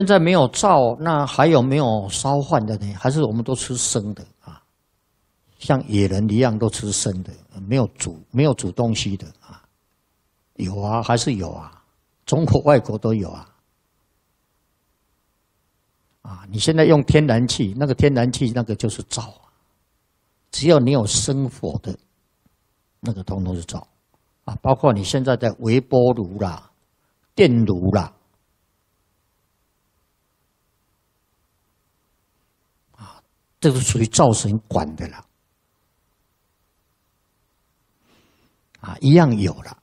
现在没有灶，那还有没有烧饭的呢？还是我们都吃生的啊？像野人一样都吃生的，没有煮东西的啊？有啊，还是有啊？中国、外国都有啊。啊，你现在用天然气，那个天然气那个就是灶啊。只要你有生火的，那个通通是灶啊。包括你现在的微波炉啦、电炉啦。这个属于灶神管的了，啊，一样有了。